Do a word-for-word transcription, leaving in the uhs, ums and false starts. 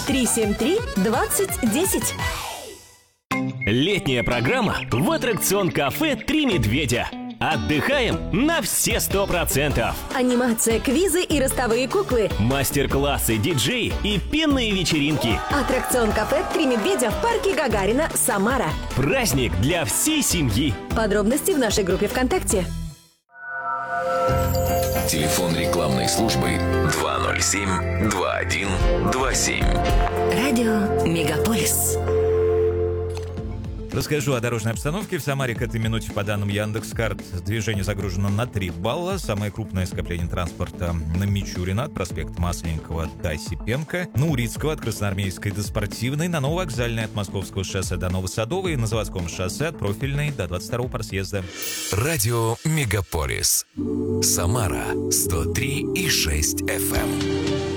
три семь три двадцать десять. Летняя программа в аттракцион кафе «Три медведя». Отдыхаем на все сто процентов. Анимация, квизы и ростовые куклы. Мастер-классы, диджеи и пенные вечеринки. Аттракцион кафе «Три медведя» в парке Гагарина, Самара. Праздник для всей семьи. Подробности в нашей группе ВКонтакте. Телефон рекламной службы два ноль семь два один два семь. Радио Мегаполис. Расскажу о дорожной обстановке. В Самаре к этой минуте, по данным Яндекс.Карт, движение загружено на три балла. Самое крупное скопление транспорта на Мичурина от проспекта Масленникова до Осипенко, на Урицкого от Красноармейской до Спортивной, на Нововокзальной от Московского шоссе до Новосадовой, на Заводском шоссе от Профильной до двадцать второго просъезда. Радио Мегаполис. Самара сто три и шесть эф эм.